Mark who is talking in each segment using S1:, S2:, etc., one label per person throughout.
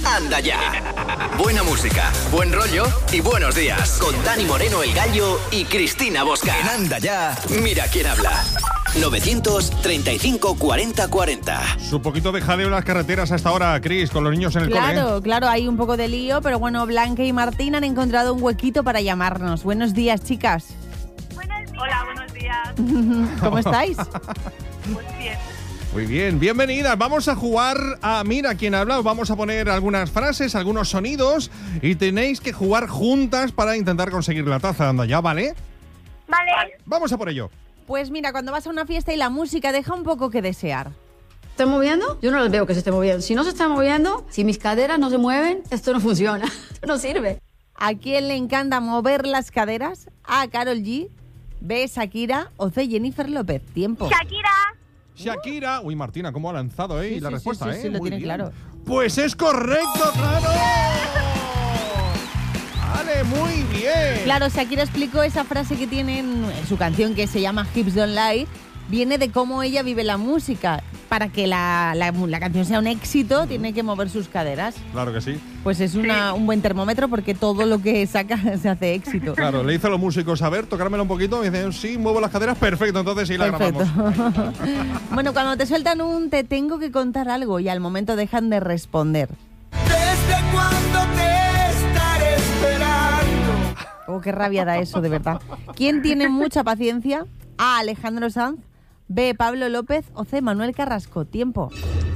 S1: Anda ya. Buena música, buen rollo y buenos días. Con Dani Moreno, El Gallo y Cristina Bosca. En Anda ya, mira quién habla. 935 40 40.
S2: Su poquito de jaleo en las carreteras hasta ahora, Cris, con los niños en el cole.
S3: Claro, hay un poco de lío, pero bueno, Blanca y Martín han encontrado un huequito para llamarnos. Buenos días, chicas.
S4: Hola, buenos días.
S3: ¿Cómo estáis?
S4: Pues bien.
S2: Muy bien, bienvenidas. Vamos a jugar a Mira quién habla. Os vamos a poner algunas frases, algunos sonidos y tenéis que jugar juntas para intentar conseguir la taza. Anda ya, ¿vale?
S4: Vale.
S2: Vamos a por ello.
S3: Pues mira, cuando vas a una fiesta y la música deja un poco que desear.
S5: ¿Están moviendo? Yo no les veo que se esté moviendo. Si no se está moviendo, si mis caderas no se mueven, esto no funciona. Esto no sirve.
S3: ¿A quién le encanta mover las caderas? A Karol G, B Shakira o C Jennifer López. Tiempo.
S2: Shakira. Uy, Martina, cómo ha lanzado, ¿eh?
S3: Sí,
S2: y la
S3: sí,
S2: respuesta,
S3: sí, lo
S2: Muy
S3: tiene
S2: bien.
S3: claro.
S2: Pues es correcto, claro. Vale, muy bien.
S3: Claro, Shakira explicó esa frase que tiene en su canción que se llama Hips Don't Lie. Viene de cómo ella vive la música. Para que la canción sea un éxito, tiene que mover sus caderas.
S2: Claro que sí.
S3: Pues es un buen termómetro porque todo lo que saca se hace éxito.
S2: Claro, le hizo a los músicos, a ver, tocármelo un poquito. Y dicen, sí, muevo las caderas, perfecto, entonces sí la grabamos.
S3: Bueno, cuando te sueltan un te tengo que contar algo y al momento dejan de responder.
S6: ¿Desde cuándo te estaré esperando?
S3: Oh, qué rabia da eso, de verdad. ¿Quién tiene mucha paciencia? A, Alejandro Sanz, B, Pablo López o C, Manuel Carrasco. Tiempo.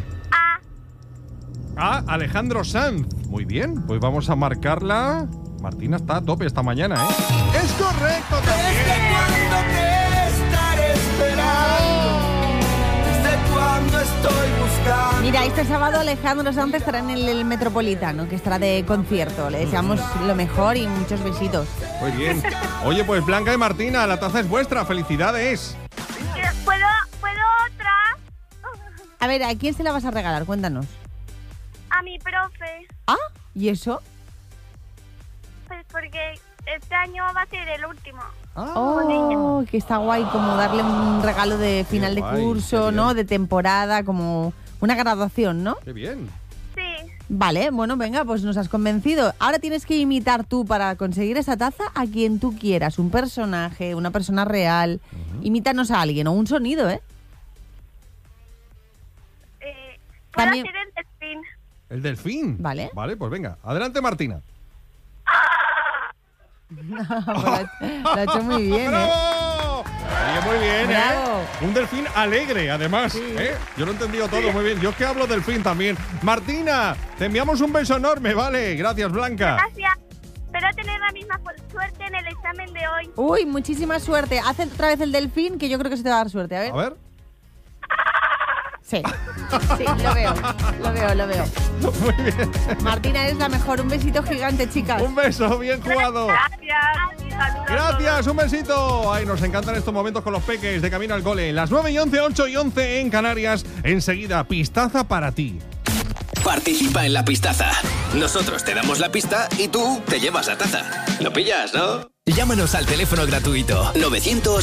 S2: A, Alejandro Sanz. Muy bien, pues vamos a marcarla. Martina está a tope esta mañana, ¿eh? ¡Es correcto también!
S6: ¿Desde cuándo te estaré esperando? ¿Desde cuándo estoy buscando?
S3: Mira, este sábado Alejandro Sanz estará en el Metropolitano, que estará de concierto. Le deseamos lo mejor y muchos besitos.
S2: Muy bien. Oye, pues Blanca y Martina, la taza es vuestra. ¡Felicidades!
S4: ¿Puedo otra?
S3: A ver, ¿a quién se la vas a regalar? Cuéntanos.
S4: A mi profe.
S3: ¿Ah? ¿Y eso?
S4: Pues porque este año va a ser el último.
S3: Oh, que está guay, como darle un regalo de final
S2: Qué
S3: de
S2: guay,
S3: curso,
S2: qué
S3: ¿no?
S2: bien.
S3: De temporada, como una graduación, ¿no?
S2: ¡Qué bien!
S4: Sí.
S3: Vale, bueno, venga, pues nos has convencido. Ahora tienes que imitar tú para conseguir esa taza a quien tú quieras. Un personaje, una persona real. Imítanos a alguien o un sonido, ¿eh?
S4: ¿Puedo
S3: También-
S4: hacer el delfín?
S2: ¿El delfín?
S3: Vale.
S2: Vale, pues venga. Adelante, Martina.
S3: Lo ha hecho muy bien, ¿eh?
S2: ¡Bravo! Oye, muy bien,
S3: Bravo.
S2: ¿eh? Un delfín alegre, además, ¿eh? Yo lo he entendido todo muy bien. Yo es que hablo delfín también. Martina, te enviamos un beso enorme, ¿vale? Gracias, Blanca.
S4: Gracias. Espero tener la misma suerte en el examen de hoy.
S3: Uy, muchísima suerte. Haz otra vez el delfín, que yo creo que se te va a dar suerte. A ver.
S2: A ver.
S3: Sí, lo veo.
S2: Muy bien.
S3: Martina, eres la mejor. Un besito gigante, chicas.
S2: Un beso, bien jugado.
S4: Gracias. Saludos.
S2: Gracias, un besito. Ay, nos encantan estos momentos con los peques de camino al cole. Las 9:11, 8:11 en Canarias. Enseguida, pistaza para ti.
S1: Participa en la pistaza. Nosotros te damos la pista y tú te llevas la taza. ¿Lo pillas, no? Llámanos al teléfono gratuito 900